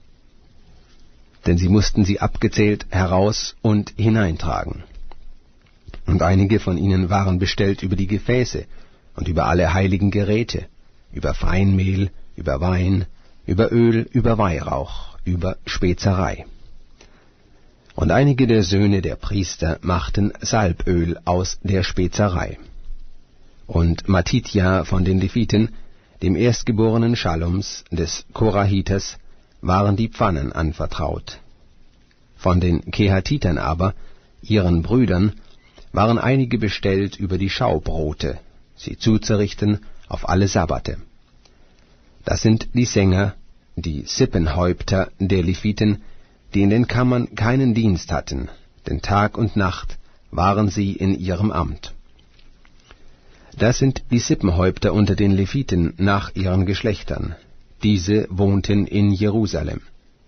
denn sie mussten sie abgezählt heraus und hineintragen. Und einige von ihnen waren bestellt über die Gefäße und über alle heiligen Geräte, über Feinmehl, über Wein, über Öl, über Weihrauch, über Spezerei. Und einige der Söhne der Priester machten Salböl aus der Spezerei. Und Matithja von den Leviten, dem Erstgeborenen Schalums, des Korahiters, waren die Pfannen anvertraut. Von den Kehatitern aber, ihren Brüdern, waren einige bestellt über die Schaubrote, sie zuzurichten auf alle Sabbate. Das sind die Sänger, die Sippenhäupter der Leviten, die in den Kammern keinen Dienst hatten, denn Tag und Nacht waren sie in ihrem Amt. Das sind die Sippenhäupter unter den Leviten nach ihren Geschlechtern. Diese wohnten in Jerusalem.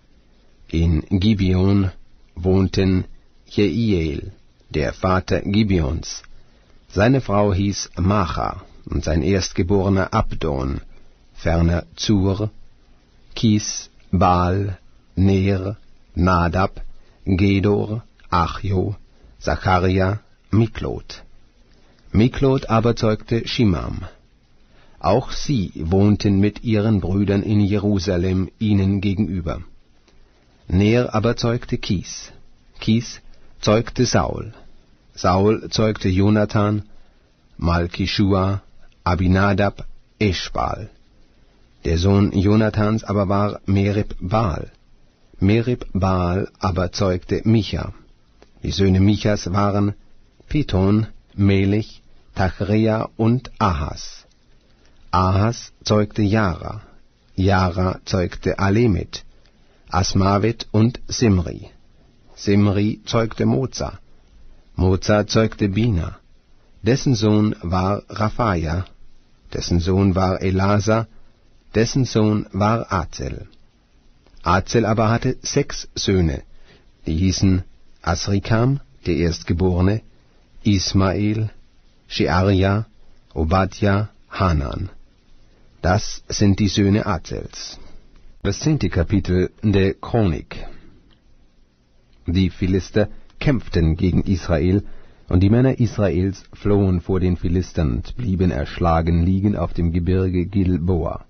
In Gibeon wohnten Jeiel, der Vater Gibeons. Seine Frau hieß Macha und sein Erstgeborener Abdon, ferner Zur, Kis, Baal, Ner, Nadab, Gedor, Achjo, Zacharia, Miklot. Miklot aber zeugte Shimam. Auch sie wohnten mit ihren Brüdern in Jerusalem ihnen gegenüber. Ner aber zeugte Kis. Kis zeugte Saul. Saul zeugte Jonathan, Malchishua, Abinadab, Eschbal. Der Sohn Jonathans aber war Merib-Baal. Merib-Baal aber zeugte Micha. Die Söhne Michas waren Pithon, Melich, Tachrea und Ahas. Ahas zeugte Jara. Jara zeugte Alemit, Asmavet und Simri. Simri zeugte Moza. Moza zeugte Bina. Dessen Sohn war Raphaja. Dessen Sohn war Elasa. Dessen Sohn war Azel. Azel aber hatte sechs Söhne, die hießen Asrikam, der Erstgeborene, Ismael, Shearia, Obadja, Hanan. Das sind die Söhne Azels. Das zehnte Kapitel der Chronik. Die Philister kämpften gegen Israel, und die Männer Israels flohen vor den Philistern und blieben erschlagen liegen auf dem Gebirge Gilboa.